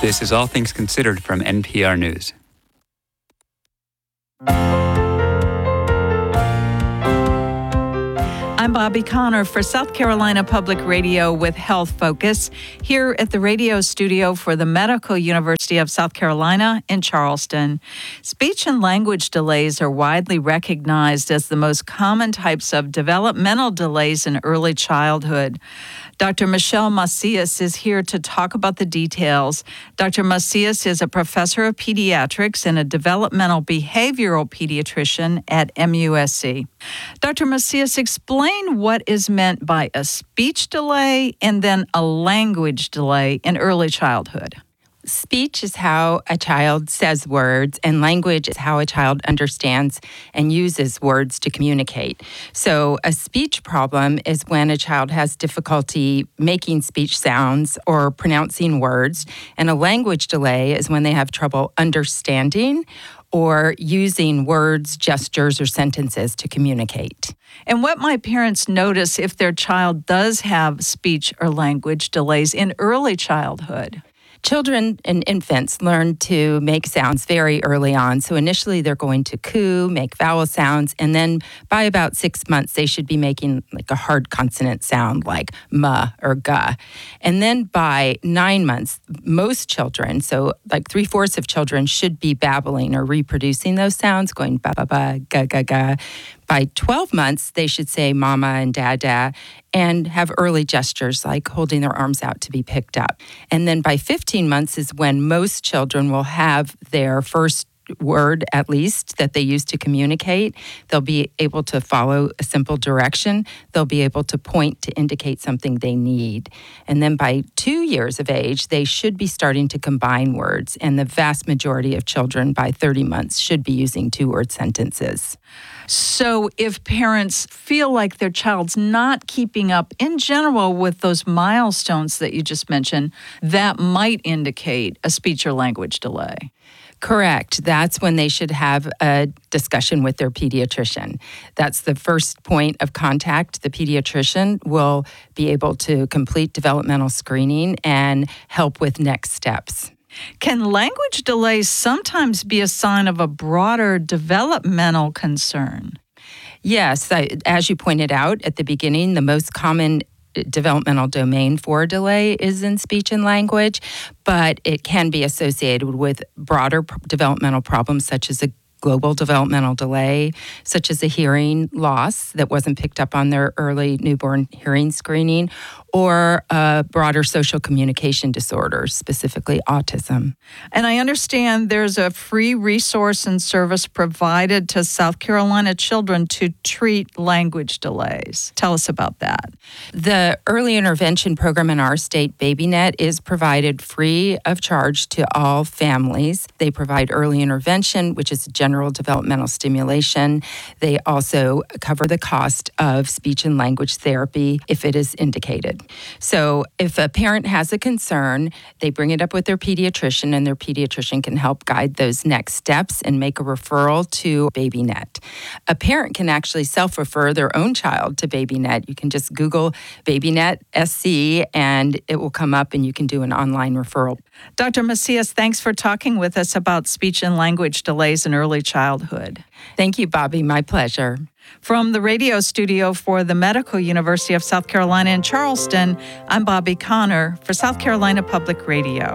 This is All Things Considered from NPR News. I'm Bobby Connor for South Carolina Public Radio with Health Focus here at the radio studio for the Medical University of South Carolina in Charleston. Speech and language delays are widely recognized as the most common types of developmental delays in early childhood. Dr. Michelle Macias is here to talk about the details. Dr. Macias is a professor of pediatrics and a developmental behavioral pediatrician at MUSC. Dr. Macias, explain what is meant by a speech delay and then a language delay in early childhood. Speech is how a child says words, and language is how a child understands and uses words to communicate. So a speech problem is when a child has difficulty making speech sounds or pronouncing words, and a language delay is when they have trouble understanding or using words, gestures, or sentences to communicate. And what might parents notice if their child does have speech or language delays in early childhood? Children and infants learn to make sounds very early on. So initially they're going to coo, make vowel sounds, and then by about 6 months they should be making like a hard consonant sound like ma or ga. And then by 9 months, most children, so like 3/4 of children should be babbling or reproducing those sounds, going ba ba ba, ga ga ga. By 12 months, they should say mama and dada and have early gestures like holding their arms out to be picked up. And then by 15 months is when most children will have their first word, at least, that they use to communicate. They'll be able to follow a simple direction. They'll be able to point to indicate something they need. And then by 2 years of age, they should be starting to combine words. And the vast majority of children by 30 months should be using 2-word sentences. So if parents feel like their child's not keeping up in general with those milestones that you just mentioned, that might indicate a speech or language delay. Correct. That's when they should have a discussion with their pediatrician. That's the first point of contact. The pediatrician will be able to complete developmental screening and help with next steps. Can language delays sometimes be a sign of a broader developmental concern? Yes. As you pointed out at the beginning, the most common developmental domain for delay is in speech and language, but it can be associated with broader developmental problems such as a global developmental delay, such as a hearing loss that wasn't picked up on their early newborn hearing screening, or broader social communication disorders, specifically autism. And I understand there's a free resource and service provided to South Carolina children to treat language delays. Tell us about that. The early intervention program in our state, BabyNet, is provided free of charge to all families. They provide early intervention, which is general developmental stimulation. They also cover the cost of speech and language therapy if it is indicated. So if a parent has a concern, they bring it up with their pediatrician, and their pediatrician can help guide those next steps and make a referral to BabyNet. A parent can actually self-refer their own child to BabyNet. You can just Google BabyNet SC, and it will come up, and you can do an online referral. Dr. Macias, thanks for talking with us about speech and language delays in early childhood. Thank you, Bobby. My pleasure. From the radio studio for the Medical University of South Carolina in Charleston, I'm Bobby Connor for South Carolina Public Radio.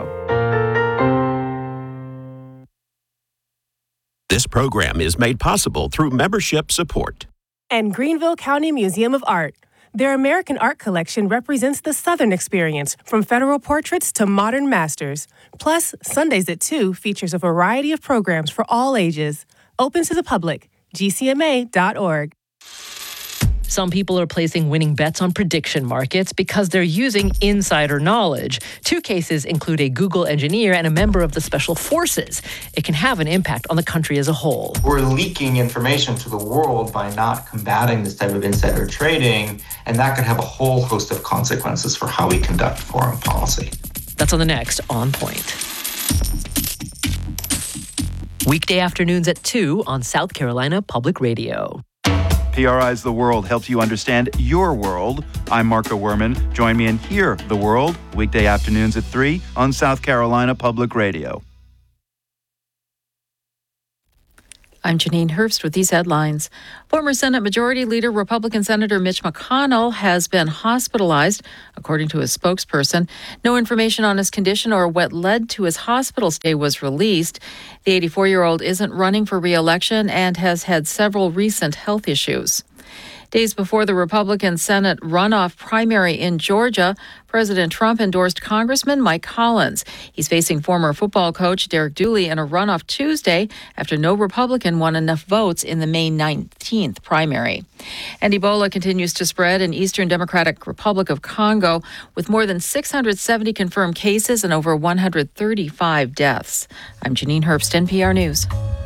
This program is made possible through membership support. And Greenville County Museum of Art. Their American art collection represents the Southern experience, from federal portraits to modern masters. Plus, Sundays at 2 features a variety of programs for all ages. Open to the public. GCMA.org. Some people are placing winning bets on prediction markets because they're using insider knowledge. 2 cases include a Google engineer and a member of the Special Forces. It can have an impact on the country as a whole. We're leaking information to the world by not combating this type of insider trading, and that could have a whole host of consequences for how we conduct foreign policy. That's on the next On Point. Weekday afternoons at 2 on South Carolina Public Radio. PRI's The World helps you understand your world. I'm Marco Werman. Join me in Hear the World, weekday afternoons at 3 on South Carolina Public Radio. I'm Janine Herbst with these headlines. Former Senate Majority Leader Republican Senator Mitch McConnell has been hospitalized, according to his spokesperson. No information on his condition or what led to his hospital stay was released. The 84-year-old isn't running for re-election and has had several recent health issues. Days before the Republican Senate runoff primary in Georgia, President Trump endorsed Congressman Mike Collins. He's facing former football coach Derek Dooley in a runoff Tuesday after no Republican won enough votes in the May 19th primary. And Ebola continues to spread in Eastern Democratic Republic of Congo, with more than 670 confirmed cases and over 135 deaths. I'm Janine Herbst, NPR News.